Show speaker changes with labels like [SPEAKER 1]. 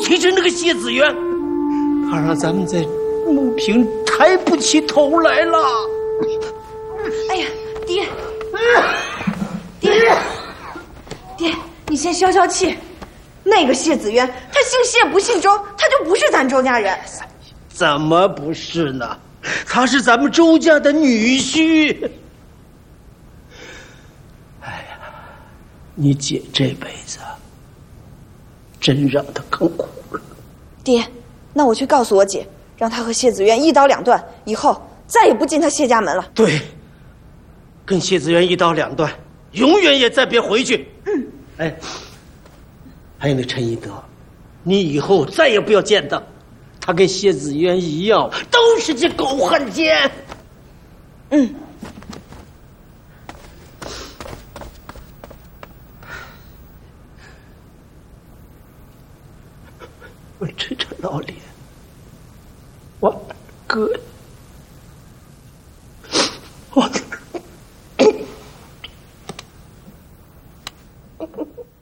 [SPEAKER 1] 其是那个谢子元，他让咱们在牟平抬不起头来了。
[SPEAKER 2] 哎呀，爹，爹，你先消消气。那个谢子渊，他姓谢不姓周，他就不是咱周家人。
[SPEAKER 1] 怎么不是呢？他是咱们周家的女婿。哎呀，你姐这辈子真让她坑苦了。
[SPEAKER 2] 爹，那我去告诉我姐，让她和谢子渊一刀两断，以后再也不进他谢家门了。
[SPEAKER 1] 对，跟谢子渊一刀两断，永远也再别回去。哎，还有那陈一德，你以后再也不要见他，他跟谢子渊一样，都是这狗汉奸。我这张老脸，我哥，我。